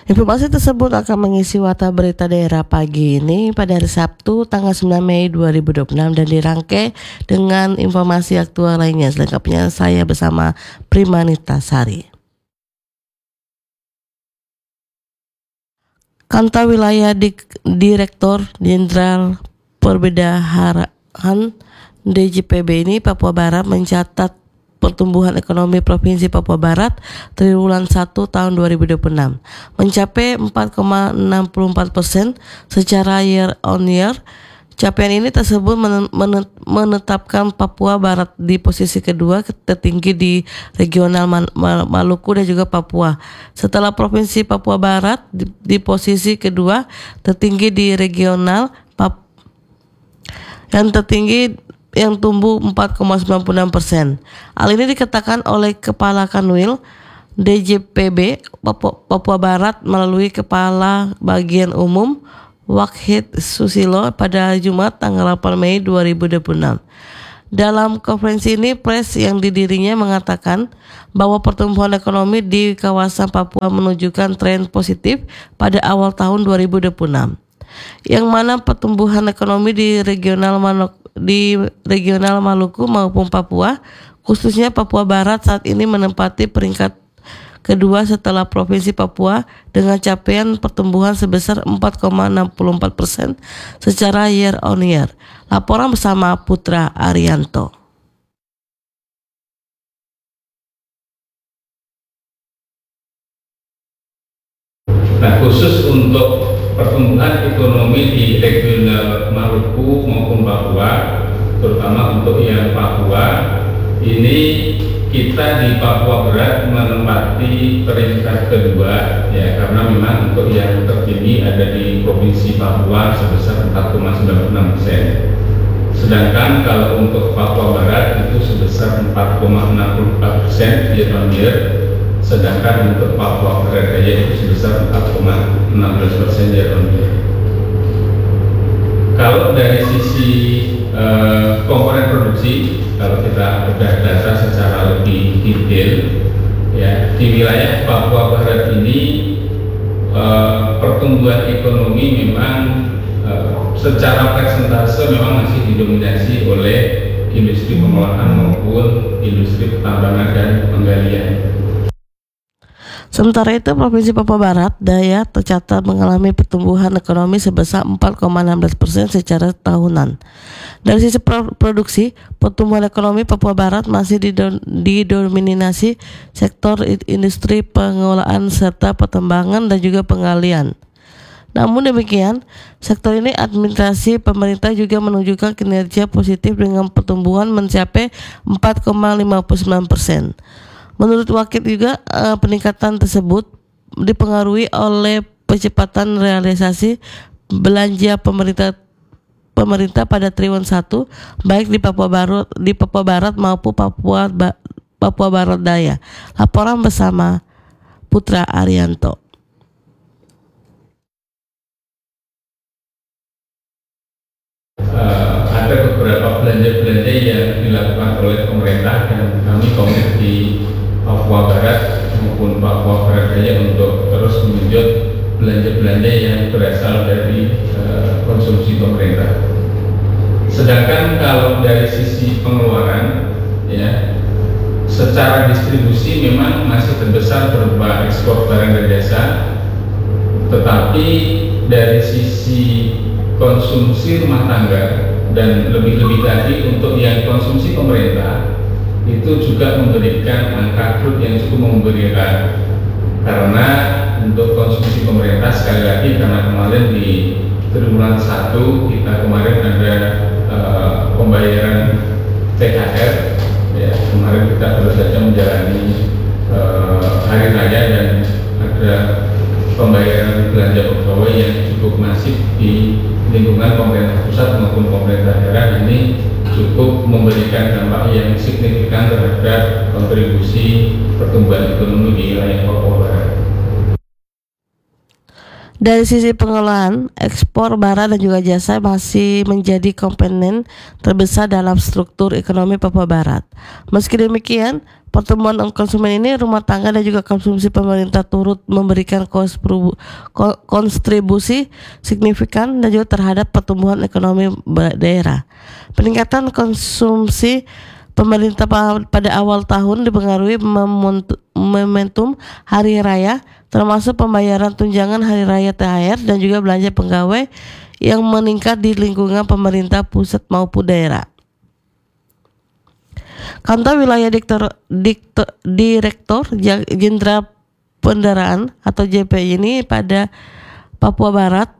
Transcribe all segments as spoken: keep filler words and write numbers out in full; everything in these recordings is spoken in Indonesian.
Informasi tersebut akan mengisi warta berita daerah pagi ini pada hari Sabtu tanggal sembilan Mei dua ribu dua puluh enam dan dirangkai dengan informasi aktual lainnya. Selengkapnya saya bersama Primanita Sari. Kantor Wilayah Dik- Direktur Jenderal Perbendaharaan D J P B ini Papua Barat mencatat pertumbuhan ekonomi Provinsi Papua Barat triwulan satu tahun dua ribu dua puluh enam mencapai empat koma enam empat persen secara year on year. Capaian ini tersebut menetapkan Papua Barat di posisi kedua tertinggi di regional Maluku dan juga Papua. Setelah Provinsi Papua Barat di, di posisi kedua tertinggi di regional Pap- yang tertinggi yang tumbuh empat koma sembilan enam persen. Hal ini dikatakan oleh Kepala Kanwil D J P B Papua, Papua Barat melalui Kepala Bagian Umum Wakhid Susilo pada Jumat tanggal delapan Mei dua ribu dua puluh enam. Dalam konferensi ini, pers yang didirinya mengatakan bahwa pertumbuhan ekonomi di kawasan Papua menunjukkan tren positif pada awal tahun dua ribu dua puluh enam, yang mana pertumbuhan ekonomi di regional Maluku, di regional Maluku maupun Papua, khususnya Papua Barat saat ini menempati peringkat kedua setelah Provinsi Papua dengan capaian pertumbuhan sebesar empat koma enam empat persen secara year on year. Laporan bersama Putra Arianto. Nah, khusus untuk pertumbuhan ekonomi di regional Maluku maupun Papua, terutama untuk yang Papua, ini kita di Papua Barat menempati peringkat kedua ya, karena memang untuk yang tertinggi ada di Provinsi Papua sebesar empat koma sembilan enam persen, sedangkan kalau untuk Papua Barat itu sebesar empat koma enam empat persen year on year, sedangkan untuk Papua Barat Daya itu sebesar empat koma enam belas persen year on year. Kalau dari sisi uh, komponen produksi, kalau kita bedah data secara lebih detail, ya di wilayah Papua Barat ini uh, pertumbuhan ekonomi memang uh, secara persentase memang masih didominasi oleh industri pengolahan maupun industri pertambangan dan penggalian. Sementara itu, Provinsi Papua Barat Daya tercatat mengalami pertumbuhan ekonomi sebesar empat koma enam belas persen secara tahunan. Dari sisi pro- produksi, pertumbuhan ekonomi Papua Barat masih didon- didominasi sektor industri pengolahan serta pertambangan dan juga penggalian. Namun demikian, sektor ini administrasi pemerintah juga menunjukkan kinerja positif dengan pertumbuhan mencapai empat koma lima sembilan persen. Menurut Wakil juga eh, peningkatan tersebut dipengaruhi oleh percepatan realisasi belanja pemerintah pemerintah pada triwulan satu baik di Papua Barat di Papua Barat maupun Papua Papua Barat Daya. Laporan bersama Putra Arianto. Uh, ada beberapa belanja-belanja yang dilakukan oleh pemerintah dan kami komit di Papua Barat maupun Papua Barat Daya untuk terus menunjuk belanja-belanja yang berasal dari uh, konsumsi pemerintah. Sedangkan kalau dari sisi pengeluaran, ya, secara distribusi memang masih terbesar berupa ekspor barang dan jasa, tetapi dari sisi konsumsi rumah tangga dan lebih-lebih tadi untuk yang konsumsi pemerintah itu juga memberikan angka growth yang cukup memberikan, karena untuk konsumsi pemerintah sekali lagi karena kemarin di triwulan satu kita kemarin ada uh, pembayaran T H R ya, kemarin kita baru saja menjalani uh, hari raya dan ada pembayaran belanja pegawai yang cukup masif di lingkungan pemerintah pusat maupun pemerintah daerah. Ini cukup memberikan dampak yang signifikan terhadap kontribusi pertumbuhan ekonomi di wilayah Papua Barat. Dari sisi pengelolaan, ekspor barang dan juga jasa masih menjadi komponen terbesar dalam struktur ekonomi Papua Barat. Meski demikian, pertumbuhan konsumen ini, rumah tangga dan juga konsumsi pemerintah turut memberikan kontribusi signifikan dan juga terhadap pertumbuhan ekonomi daerah. Peningkatan konsumsi pemerintah pada awal tahun dipengaruhi momentum hari raya, termasuk pembayaran tunjangan hari raya T H R dan juga belanja pegawai yang meningkat di lingkungan pemerintah pusat maupun daerah. Kantor Wilayah Diktor, Diktor, Direktur Jenderal Pendaraan atau J P ini pada Papua Barat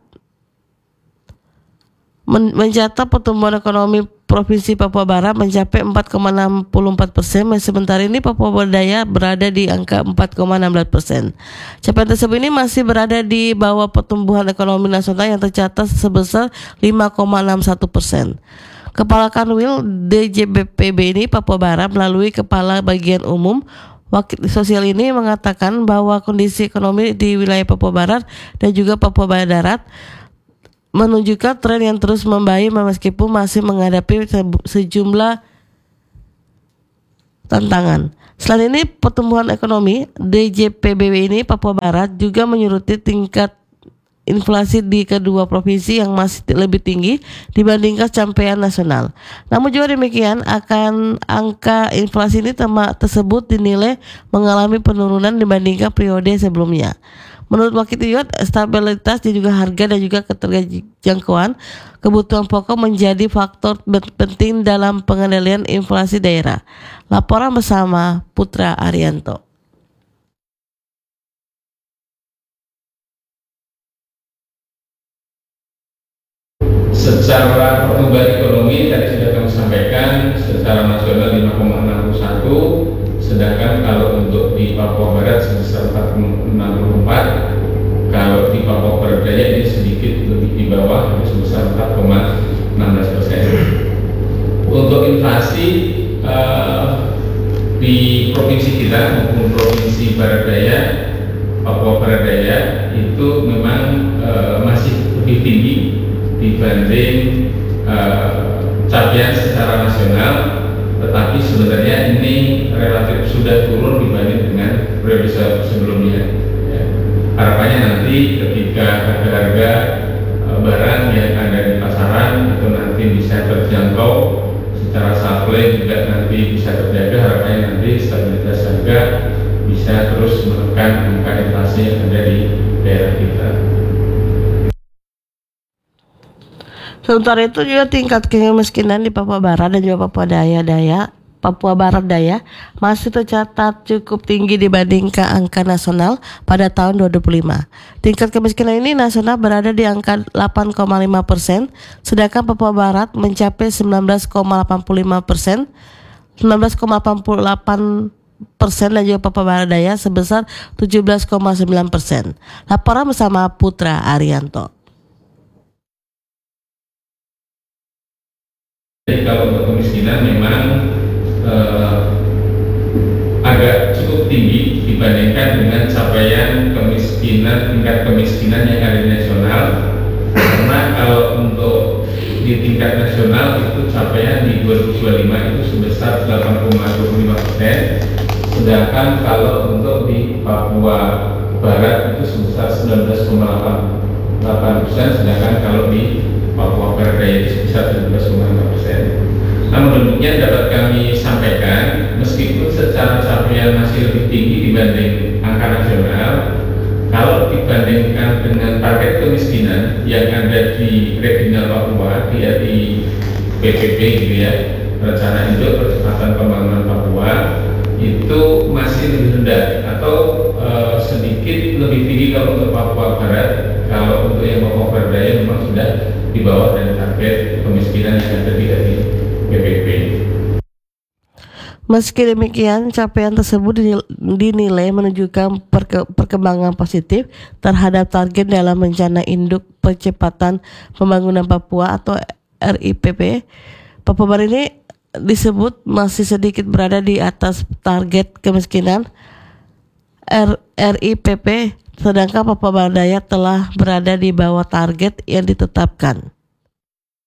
mencatat pertumbuhan ekonomi Provinsi Papua Barat mencapai empat koma enam empat persen, sementara ini Papua Daya berada di angka empat koma enam belas persen. Capaian tersebut ini masih berada di bawah pertumbuhan ekonomi nasional yang tercatat sebesar lima koma enam satu persen. Kepala Kanwil D J P B ini Papua Barat melalui Kepala Bagian Umum Wakil Sosial ini mengatakan bahwa kondisi ekonomi di wilayah Papua Barat dan juga Papua Barat menunjukkan tren yang terus membaik meskipun masih menghadapi sejumlah tantangan. Selain ini, pertumbuhan ekonomi D J P B ini Papua Barat juga menyuruti tingkat inflasi di kedua provinsi yang masih lebih tinggi dibandingkan capaian nasional. Namun juga demikian, akan angka inflasi ini tersebut dinilai mengalami penurunan dibandingkan periode sebelumnya. Menurut Wakil Iot, stabilitas dan juga harga dan juga keterjangkauan kebutuhan pokok menjadi faktor penting dalam pengendalian inflasi daerah. Laporan bersama Putra Arianto. Secara pertumbuhan ekonomi tadi sudah kami sampaikan, secara nasional lima koma enam satu, sedangkan kalau untuk di Papua Barat sebesar empat koma enam empat, kalau di Papua Barat Daya ini sedikit lebih di bawah, sebesar empat koma enam belas persen. Untuk inflasi eh, di provinsi kita maupun provinsi Barat Daya, Papua Barat Daya itu memang eh, masih lebih tinggi dibanding uh, capaian secara nasional, tetapi sebenarnya ini relatif sudah turun dibanding dengan periode sebelumnya. Ya. Harapannya nanti ketika harga-harga uh, barang yang ada di pasaran itu nanti bisa terjangkau secara supply juga nanti bisa terjaga, harapannya nanti stabilitas harga bisa terus menekan angka inflasi yang ada di daerah kita. Sementara itu juga tingkat kemiskinan di Papua Barat dan juga Papua Daya Daya, Papua Barat Daya masih tercatat cukup tinggi dibandingkan angka nasional pada tahun dua ribu lima. Tingkat kemiskinan ini nasional berada di angka delapan koma lima persen, sedangkan Papua Barat mencapai sembilan belas koma delapan lima persen, sembilan belas koma delapan delapan persen dan juga Papua Barat Daya sebesar tujuh belas koma sembilan persen. Laporan bersama Putra Arianto. Jadi kalau untuk kemiskinan memang eh, agak cukup tinggi dibandingkan dengan capaian kemiskinan, tingkat kemiskinan yang ada di nasional. Karena kalau untuk di tingkat nasional itu capaian di dua ribu dua puluh lima itu sebesar delapan koma dua lima persen, sedangkan kalau untuk di Papua Barat itu sebesar sembilan belas koma delapan persen, sedangkan kalau di Papua Barat Daya itu sebesar tujuh belas koma lima persen. Namun demikian dapat kami sampaikan, meskipun secara capaian masih lebih tinggi dibanding angka nasional, kalau dibandingkan dengan target kemiskinan yang ada di regional Papua, dia di P P P gitu ya, Rencana Induk Percepatan Pembangunan Papua, itu masih lebih rendah atau e, sedikit lebih tinggi kalau untuk Papua Barat. Kalau untuk yang Papua Barat Daya memang sudah di bawah dari target kemiskinan yang ada di P P P. Meski demikian, capaian tersebut dinilai menunjukkan perke- perkembangan positif terhadap target dalam Rencana Induk Percepatan Pembangunan Papua atau R I P P. Papua Barat ini disebut masih sedikit berada di atas target kemiskinan R- R I P P sedangkan Papua Barat Daya telah berada di bawah target yang ditetapkan.